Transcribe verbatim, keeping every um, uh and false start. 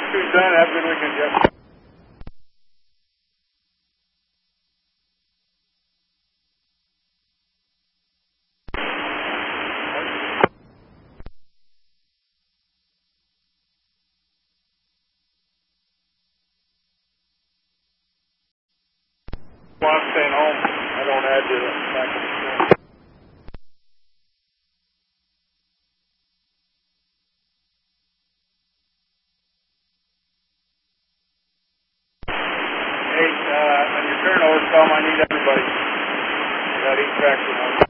two's done. Have a good weekend, Jeff. Well, I'm staying home. I don't add to the back of the store. Hey, uh, on your turnover film, I need everybody. I got eight tracks in